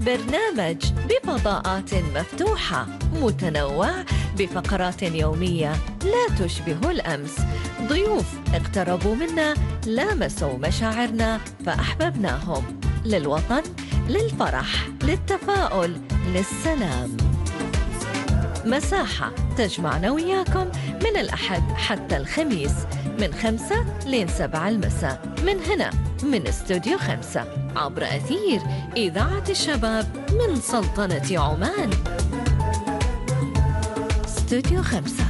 برنامج بفضاءات مفتوحة متنوع بفقرات يومية لا تشبه الأمس. ضيوف اقتربوا منا، لامسوا مشاعرنا فأحببناهم. للوطن، للفرح، للتفاؤل، للسلام. مساحة تجمعنا وياكم من الأحد حتى الخميس من 5 ل 7 المساء من هنا من استوديو 5 عبر أثير إذاعة الشباب من سلطنة عمان. استوديو 5.